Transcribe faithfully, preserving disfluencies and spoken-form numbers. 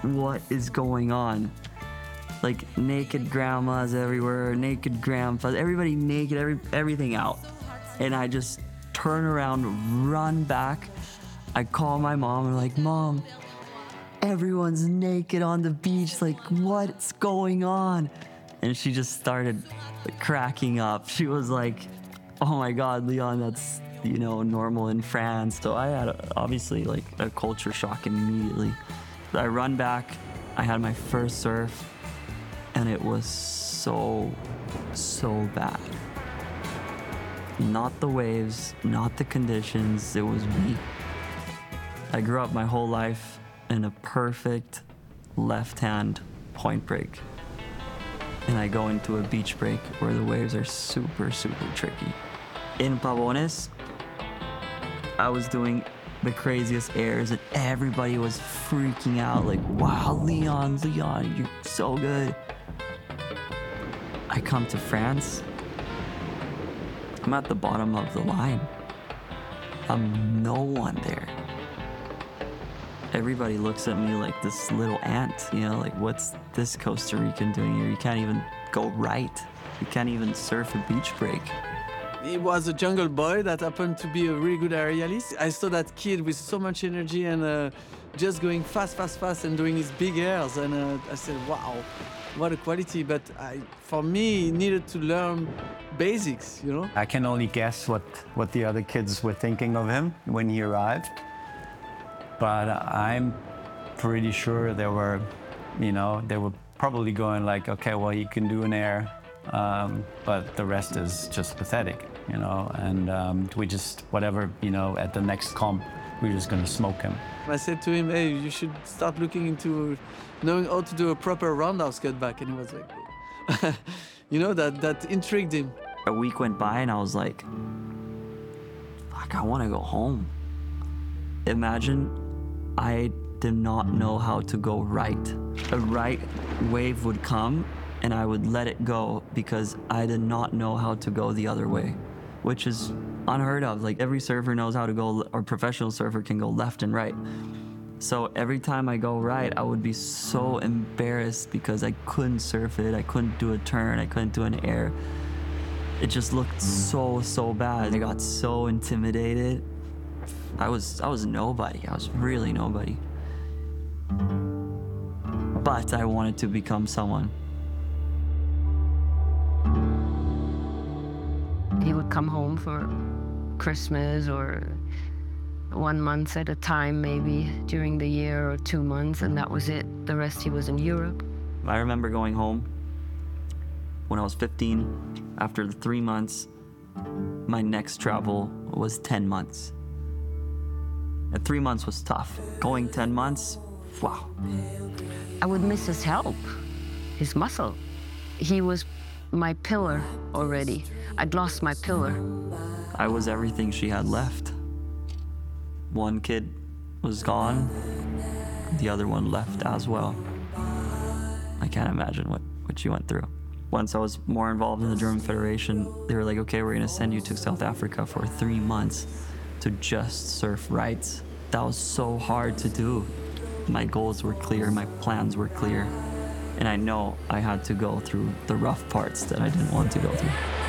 what is going on? Like naked grandmas everywhere, naked grandpas, everybody naked, every, everything out. And I just turn around, run back. I call my mom and I'm like, Mom, everyone's naked on the beach. Like, what's going on? And she just started cracking up. She was like, oh my God, Leon, that's, you know, normal in France. So I had a, obviously like a culture shock immediately. I run back, I had my first surf, and it was so, so bad. Not the waves, not the conditions, it was me. I grew up my whole life in a perfect left-hand point break. And I go into a beach break where the waves are super, super tricky. In Pavones, I was doing the craziest airs and everybody was freaking out like, wow, Leon, Leon, you're so good. I come to France, I'm at the bottom of the line. I'm no one there. Everybody looks at me like this little ant, you know, like what's this Costa Rican doing here? You can't even go right. You can't even surf a beach break. He was a jungle boy that happened to be a really good aerialist. I saw that kid with so much energy and uh, just going fast, fast, fast and doing his big airs. And uh, I said, wow, what a quality. But I, for me, he needed to learn basics, you know? I can only guess what, what the other kids were thinking of him when he arrived. But I'm pretty sure they were, you know, they were probably going like, okay, well, he can do an air, um, but the rest is just pathetic, you know, and um, we just, whatever, you know, at the next comp, we're just going to smoke him. I said to him, hey, you should start looking into knowing how to do a proper roundhouse cutback. And he was like, you know, that, that intrigued him. A week went by and I was like, fuck, I want to go home. Imagine I did not know how to go right. A right wave would come and I would let it go because I did not know how to go the other way, which is unheard of. Like every surfer knows how to go, or professional surfer can go left and right. So every time I go right, I would be so embarrassed because I couldn't surf it. I couldn't do a turn. I couldn't do an air. It just looked so, so bad. I got so intimidated. I was, I was nobody. I was really nobody. But I wanted to become someone. He would come home for Christmas or one month at a time, maybe during the year, or two months, and that was it. The rest he was in Europe. I remember going home when I was fifteen. After the three months, my next travel was ten months. And three months was tough. Going ten months, wow. I would miss his help, his muscle. He was my pillar already. I'd lost my pillar. I was everything she had left. One kid was gone, the other one left as well. I can't imagine what, what she went through. Once I was more involved in the German Federation, they were like, okay, we're gonna send you to South Africa for three months to just surf rights. That was so hard to do. My goals were clear, my plans were clear, and I know I had to go through the rough parts that I didn't want to go through.